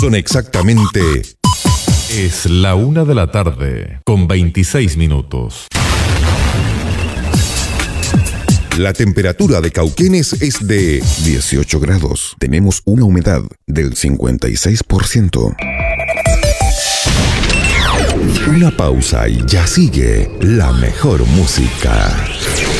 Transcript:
Son exactamente... Es la 1 de la tarde, con 26 minutos. La temperatura de Cauquenes es de 18 grados. Tenemos una humedad del 56%. Una pausa y ya sigue la mejor música.